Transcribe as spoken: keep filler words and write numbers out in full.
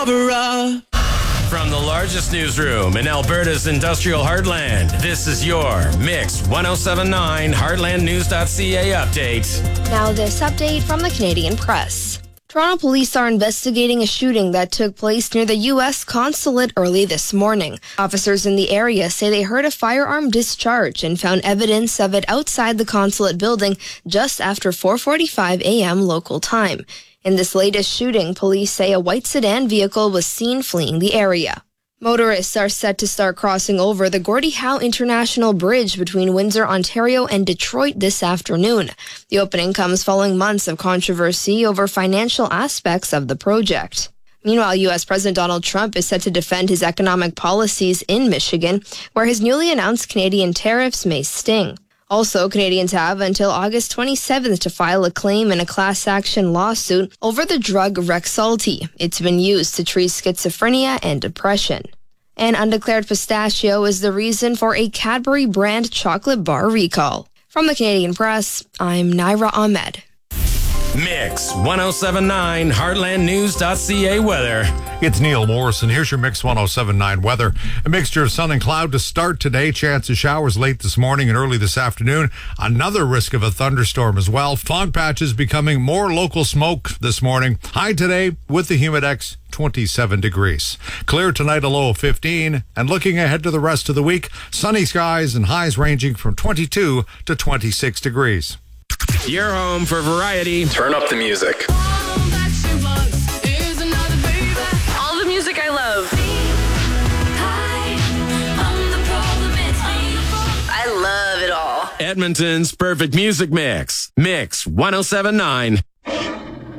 Barbara. From the largest newsroom in Alberta's industrial heartland, this is your Mix ten seventy-nine Heartland News dot C A update. Now this update from the Canadian Press. Toronto police are investigating a shooting that took place near the U S consulate early this morning. Officers in the area say they heard a firearm discharge and found evidence of it outside the consulate building just after four forty-five a.m. local time. In this latest shooting, police say a white sedan vehicle was seen fleeing the area. Motorists are set to start crossing over the Gordie Howe International Bridge between Windsor, Ontario and Detroit this afternoon. The opening comes following months of controversy over financial aspects of the project. Meanwhile, U S President Donald Trump is set to defend his economic policies in Michigan, where his newly announced Canadian tariffs may sting. Also, Canadians have until August twenty-seventh to file a claim in a class action lawsuit over the drug Rexulti. It's been used to treat schizophrenia and depression. An undeclared pistachio is the reason for a Cadbury brand chocolate bar recall. From the Canadian Press, I'm Naira Ahmed. Mix ten seventy-nine Heartland News dot C A weather. It's Neil Morrison. Here's your Mix ten seventy-nine weather. A mixture of sun and cloud to start today. Chance of showers late this morning and early this afternoon. Another risk of a thunderstorm as well. Fog patches becoming more local smoke this morning. High today with the Humidex, twenty-seven degrees. Clear tonight, a low of fifteen. And looking ahead to the rest of the week, sunny skies and highs ranging from twenty-two to twenty-six degrees. Your home for variety. Turn up the music. All the music I love. I love it all. Edmonton's perfect music mix. Mix ten seventy-nine.